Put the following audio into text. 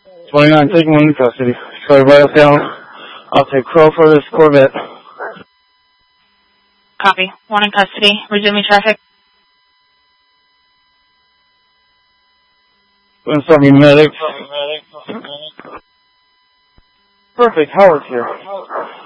29, taking one into custody. So everybody else down. I'll take Crow for this Corvette. Copy. One in custody. Resuming traffic. Going to start me medics. Perfect. Howard's here.